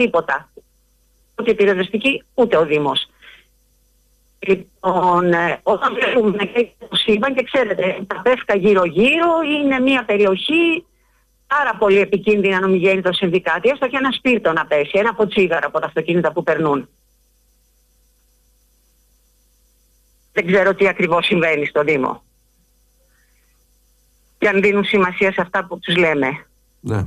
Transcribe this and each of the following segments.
τίποτα. Ούτε η πυροσβεστική, ούτε ο Δήμος. Λοιπόν, όταν βλέπουμε το σύμπαν και ξέρετε, τα πέφκα γύρω-γύρω είναι μια περιοχή πάρα πολύ επικίνδυνα να μην γίνει το συμβεί κάτι, έστω και ένα σπίρτο να πέσει, ένα ποτσίγαρο από τα αυτοκίνητα που περνούν. Δεν ξέρω τι ακριβώς συμβαίνει στο Δήμο. Και αν δίνουν σημασία σε αυτά που τους λέμε. Ναι.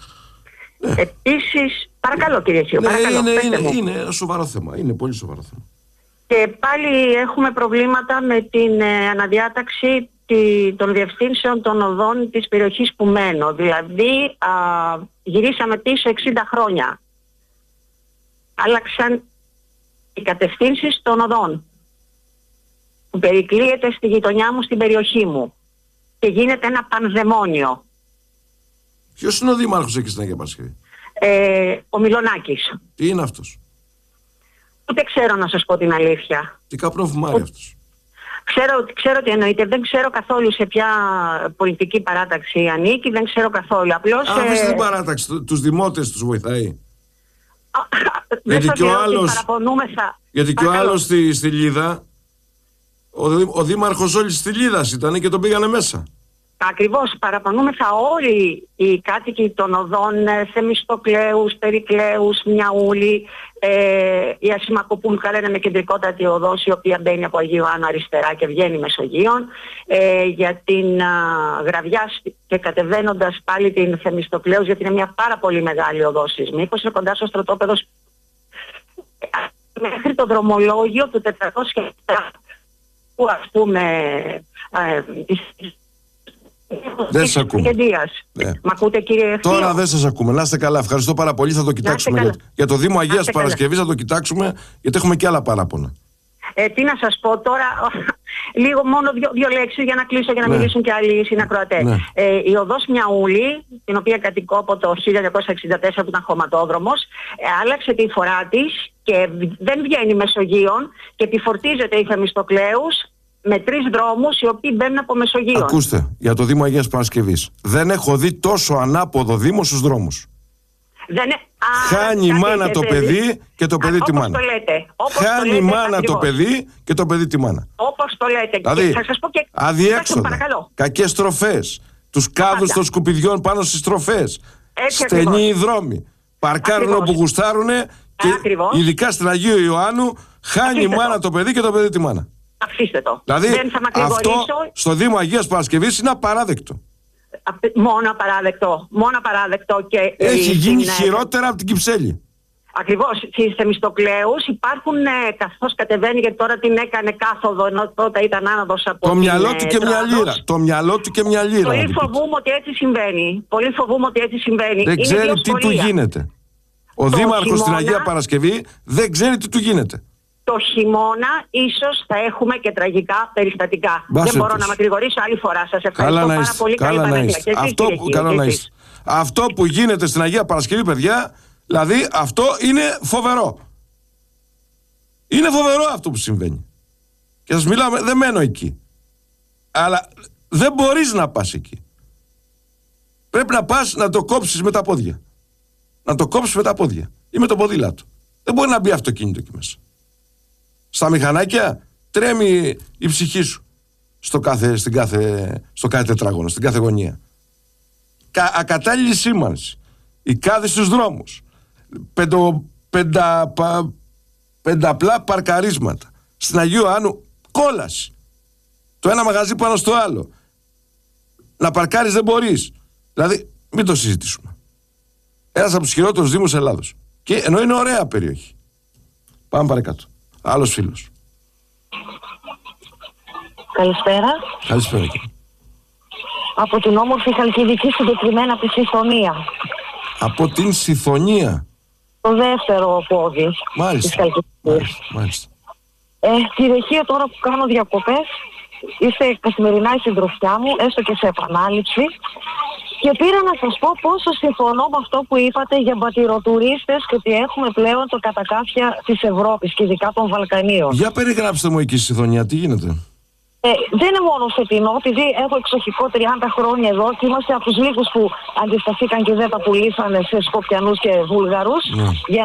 Επίσης, παρακαλώ κύριε Χίο, παρακαλώ. Είναι ένα σοβαρό θέμα, είναι πολύ σοβαρό θέμα. Και πάλι έχουμε προβλήματα με την αναδιάταξη των διευθύνσεων των οδών της περιοχής που μένω. Δηλαδή, γυρίσαμε πίσω 60 χρόνια. Άλλαξαν οι κατευθύνσεις των οδών που περικλείεται στη γειτονιά μου, στην περιοχή μου. Και γίνεται ένα πανδαιμόνιο. Ποιος είναι ο δήμαρχος εκεί στην Αγία Παρασκευή? Ο Μιλονάκης. Τι είναι αυτός? Ούτε ξέρω να σας πω την αλήθεια. Τι καπνό φουμάρει αυτός? Ξέρω τι εννοείται. Δεν ξέρω καθόλου σε ποια πολιτική παράταξη ανήκει. Δεν ξέρω καθόλου. Απλώς... την παράταξη, τους δημότες τους βοηθάει. Γιατί και ο άλλος στη Λίδα, ο δήμαρχος όλης της Λίδας ήταν και τον πήγανε μέσα. Ακριβώς, παραπονούμεθα όλοι οι κάτοικοι των οδών Θεμιστοκλέους, Περικλέους, Μιαούλη, η Ασημακοπούλου λένε με κεντρικότατη οδός, η οποία μπαίνει από Αγίου Άννου αριστερά και βγαίνει Μεσογείων, για την Γραβιά και κατεβαίνοντας πάλι την Θεμιστοκλέους, γιατί είναι μια πάρα πολύ μεγάλη οδός σεισμίκος, είναι κοντά στο στρατόπεδο μέχρι το δρομολόγιο του 407, που ας πούμε... Δεν σας ακούμε. Ναι. Μ' ακούτε κύριε Ευθύο? Τώρα δεν σας ακούμε. Να είστε καλά. Ευχαριστώ πάρα πολύ. Θα το κοιτάξουμε. Για το Δήμο Αγίας Παρασκευής θα το κοιτάξουμε, γιατί έχουμε και άλλα παράπονα. Τι να σας πω τώρα, λίγο μόνο δύο λέξεις για να κλείσω και να μιλήσουν και άλλοι συνακροατές. Ναι. Η οδός Μιαούλη, την οποία κατοικώ από το 1964 που ήταν χωματόδρομος, άλλαξε τη φορά της και δεν βγαίνει Μεσογείων και επιφορτίζεται η Θεμιστοκλέους με 3 δρόμους οι οποίοι μπαίνουν από Μεσογείων. Ακούστε, για το Δήμο Αγίας Παρασκευής. Δεν έχω δει τόσο ανάποδο Δήμο στους δρόμους. Χάνει η μάνα το παιδί και το παιδί τη μάνα. Χάνει η μάνα το παιδί και το παιδί τη μάνα. Όπως το λέτε. Δηλαδή, θα σας πω και... αδιέξοδα, κακές στροφές, τους κάδους των σκουπιδιών πάνω στις στροφές, στενοί οι δρόμοι, παρκάρουν όπου γουστάρουνε και ειδικά στην Αγίου Ιωάννου χάνει η μάνα το παιδί και το παιδί τη μάνα. Αφήστε το. Δηλαδή, αυτό στο Δήμο Αγίας Παρασκευής είναι απαράδεκτο. Μόνο απαράδεκτο. Και έχει γίνει χειρότερα από την Κυψέλη. Ακριβώς. Στις Θεμιστοκλέους υπάρχουν, καθώς κατεβαίνει, γιατί τώρα την έκανε κάθοδο, ενώ πρώτα ήταν άνοδος από το μυαλό του και μια λίρα. Το μυαλό του και μια λίρα. Πολύ φοβούμαι ότι έτσι συμβαίνει. Δεν ξέρει τι του γίνεται. Ο Δήμαρχος στην Αγία Παρασκευή δεν ξέρει τι του γίνεται. Το χειμώνα ίσως θα έχουμε και τραγικά περιστατικά. Δεν μπορώ να μακρηγορήσω άλλη φορά. Σας ευχαριστώ πάρα πολύ. Καλά να είστε. Αυτό που γίνεται στην Αγία Παρασκευή, παιδιά, δηλαδή αυτό είναι φοβερό. Είναι φοβερό αυτό που συμβαίνει. Και σας μιλάω, δεν μένω εκεί. Αλλά δεν μπορείς να πας εκεί. Πρέπει να πας να το κόψεις με τα πόδια. Να το κόψεις με τα πόδια ή με το ποδήλατο. Δεν μπορεί να μπει αυτοκίνητο εκεί μέσα. Στα μηχανάκια τρέμει η ψυχή σου στο κάθε τετράγωνο, στην κάθε γωνία. Ακατάλληλη σήμανση. Οι κάδοι στους δρόμους. Πενταπλά παρκαρίσματα. Στην Αγίου Άννου κόλαση. Το ένα μαγαζί πάνω στο άλλο. Να παρκάρεις δεν μπορείς. Δηλαδή μην το συζητήσουμε. Ένας από τους χειρότερους δήμους Ελλάδος. Και ενώ είναι ωραία περιοχή. Πάμε παρακάτω. Άλλος φίλος. Καλησπέρα. Καλησπέρα. Από την όμορφη Χαλκιδική, συγκεκριμένα από τη Συθωνία. Από την Συθωνία. Το δεύτερο πόδι. Μάλιστα. Της Χαλκιδικής. Μάλιστα. Κύριε Χίο, τώρα που κάνω διακοπές, είστε καθημερινά η συντροφιά μου, έστω και σε επανάληψη. Και πήρα να σας πω πόσο συμφωνώ με αυτό που είπατε για μπατηροτουρίστες και ότι έχουμε πλέον το κατακάφια της Ευρώπης και ειδικά των Βαλκανίων. Για περιγράψτε μου εκεί στη Συθωνία, τι γίνεται. Δεν είναι μόνο φετινό, επειδή έχω εξοχικό 30 χρόνια εδώ και είμαστε από τους λίγους που αντισταθήκαν και δεν τα πουλήσανε σε Σκοπιανούς και Βούλγαρους.